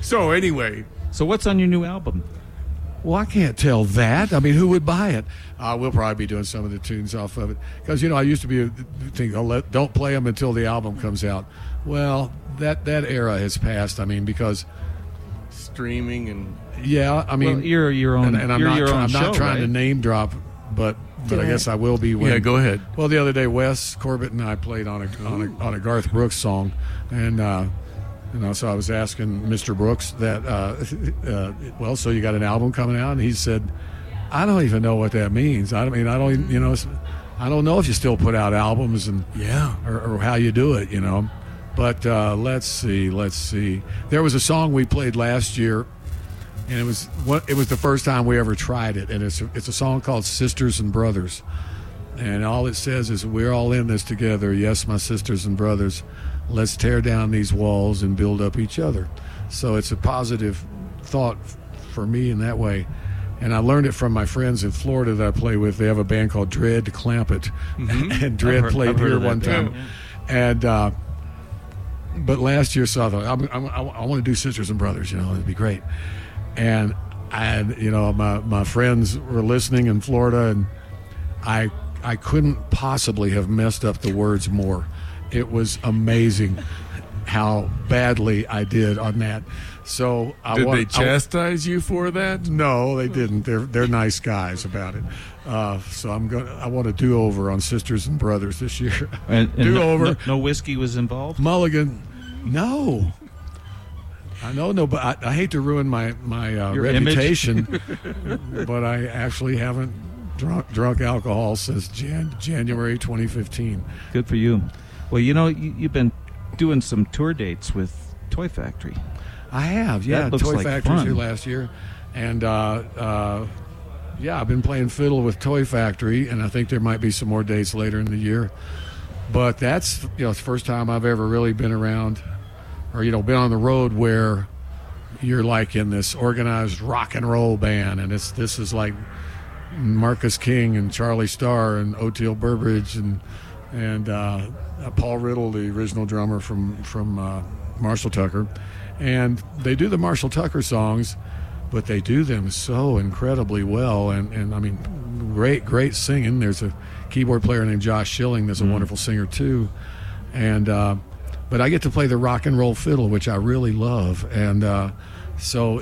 So anyway. So what's on your new album? Well, I can't tell that. I mean, who would buy it? We'll probably be doing some of the tunes off of it. Because, I used to be thinking, don't play them until the album comes out. Well, that era has passed. I mean, because streaming and... Yeah, I mean... Well, you're your own and I'm not trying to name drop, but I guess I will be when... Yeah, go ahead. Well, the other day, Wes Corbett and I played on a Garth Brooks song. And... so I was asking Mr. Brooks that, so you got an album coming out? And he said, I don't even know what that means. I don't know if you still put out albums and or how you do it, But let's see. There was a song we played last year, and it was the first time we ever tried it, and it's a song called Sisters and Brothers. And all it says is, we're all in this together. Yes, my sisters and brothers. Let's tear down these walls and build up each other. So it's a positive thought for me in that way. And I learned it from my friends in Florida that I play with. They have a band called Dread Clampett. Mm-hmm. And Dread played here one time. Yeah. And but last year, so I thought, I want to do Sisters and Brothers, it'd be great. And my friends were listening in Florida, and I couldn't possibly have messed up the words more. It was amazing how badly I did on that. So did they chastise you for that? No, they didn't. They're nice guys about it. So I want a do-over on Sisters and Brothers this year. And do-over. No whiskey was involved? Mulligan. No. I know, but I hate to ruin my reputation, but I actually haven't drunk alcohol since January 2015. Good for you. Well, you've been doing some tour dates with Toy Factory. I have, yeah. Toy Factory's here last year. And, I've been playing fiddle with Toy Factory, and I think there might be some more dates later in the year. But that's, the first time I've ever really been around or, been on the road where you're like in this organized rock and roll band. And this is like Marcus King and Charlie Starr and Oteil Burbridge and Paul Riddle, the original drummer from Marshall Tucker. And they do the Marshall Tucker songs, but they do them so incredibly well. And I mean, great singing. There's a keyboard player named Josh Schilling that's a wonderful singer too. And but I get to play the rock and roll fiddle, which I really love. And so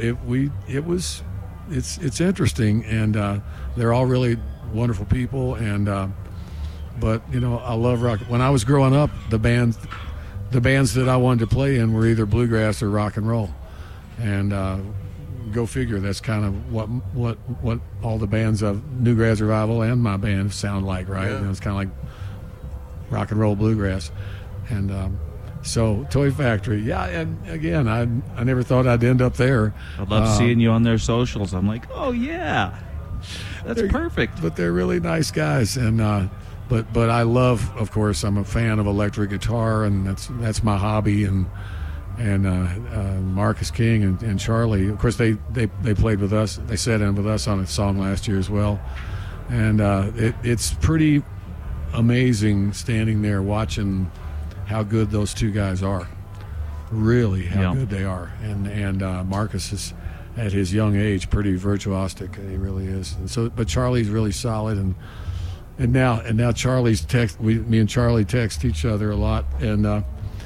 it's interesting, and they're all really wonderful people. And but I love rock. When I was growing up, the bands that I wanted to play in were either bluegrass or rock and roll. And go figure, that's kind of what all the bands of Newgrass Revival and my band sound like, right? Yeah. It's kind of like rock and roll bluegrass. And so Toy Factory, and again, I never thought I'd end up there. I love seeing you on their socials. I'm like, oh yeah, that's perfect. But they're really nice guys, and but I love, of course, I'm a fan of electric guitar, and that's my hobby. And Marcus King and Charlie, of course, they played with us. They sat in with us on a song last year as well. And it's pretty amazing standing there watching how good those two guys are. Really, how good they are. And Marcus is, at his young age, pretty virtuosic. He really is. And so, but Charlie's really solid. And now Charlie's me and Charlie text each other a lot. And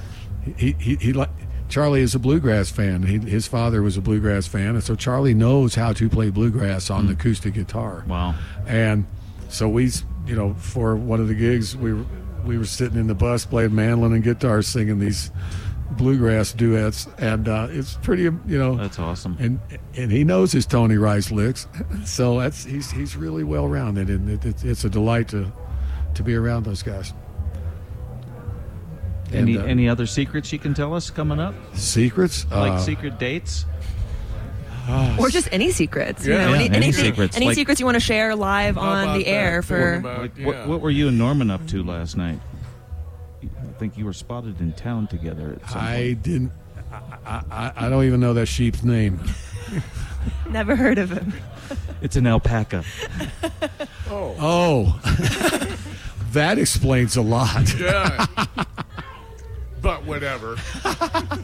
Charlie is a bluegrass fan. His father was a bluegrass fan, and so Charlie knows how to play bluegrass on the acoustic guitar. Wow! And so we, for one of the gigs, we were sitting in the bus playing mandolin and guitar, singing these bluegrass duets, and it's pretty, That's awesome. And he knows his Tony Rice licks, so he's really well rounded, and it's a delight to be around those guys. Any other secrets you can tell us coming up? Secrets? Like secret dates? Or just any secrets. Any secrets. Any secrets you want to share live on the air for... What were you and Norman up to last night? I think you were spotted in town together at some point. Didn't... I don't even know that sheep's name. Never heard of him. It's an alpaca. Oh. That explains a lot. Yeah. But whatever.